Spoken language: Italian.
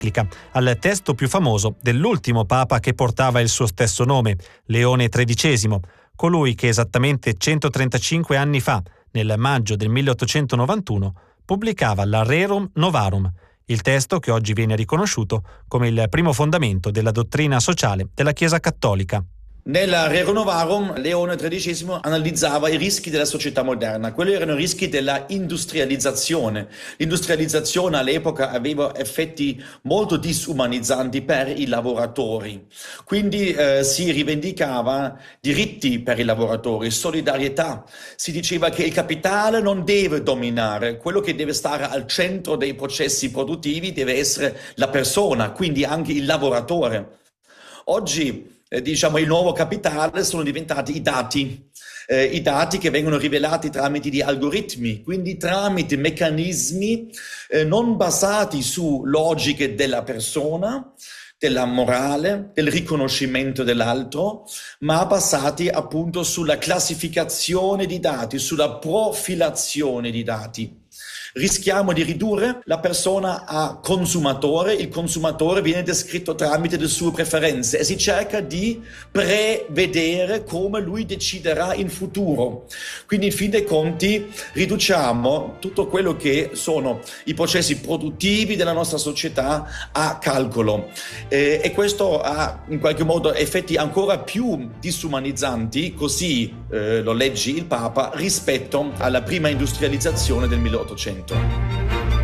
al testo più famoso dell'ultimo papa che portava il suo stesso nome, Leone XIII, colui che esattamente 135 anni fa, nel maggio del 1891, pubblicava la Rerum Novarum, il testo che oggi viene riconosciuto come il primo fondamento della dottrina sociale della Chiesa cattolica. Nella Rerum Novarum Leone XIII analizzava i rischi della società moderna. Quelli erano i rischi della industrializzazione. L'industrializzazione all'epoca aveva effetti molto disumanizzanti per i lavoratori. Quindi si rivendicava diritti per i lavoratori, solidarietà. Si diceva che il capitale non deve dominare, quello che deve stare al centro dei processi produttivi deve essere la persona, quindi anche il lavoratore. Oggi il nuovo capitale sono diventati i dati che vengono rivelati tramite di algoritmi, quindi tramite meccanismi non basati su logiche della persona, della morale, del riconoscimento dell'altro, ma basati appunto sulla classificazione di dati, sulla profilazione di dati. Rischiamo di ridurre la persona a consumatore, il consumatore viene descritto tramite le sue preferenze e si cerca di prevedere come lui deciderà in futuro. Quindi in fin dei conti riduciamo tutto quello che sono i processi produttivi della nostra società a calcolo e questo ha in qualche modo effetti ancora più disumanizzanti, così lo legge il Papa, rispetto alla prima industrializzazione del 1800.